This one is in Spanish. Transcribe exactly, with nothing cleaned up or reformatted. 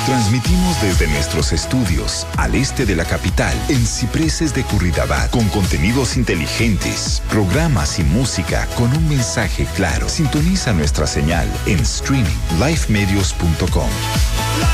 Transmitimos desde nuestros estudios al este de la capital, en Cipreses de Curridabat, con contenidos inteligentes, programas y música con un mensaje claro. Sintoniza nuestra señal en streaming, live medios punto com.